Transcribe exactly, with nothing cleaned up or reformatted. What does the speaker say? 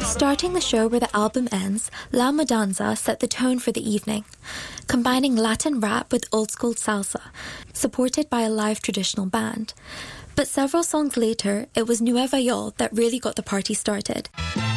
Starting the show where the album ends, La Madanza set the tone for the evening, combining Latin rap with old-school salsa, supported by a live traditional band. But several songs later, it was Nueva York that really got the party started.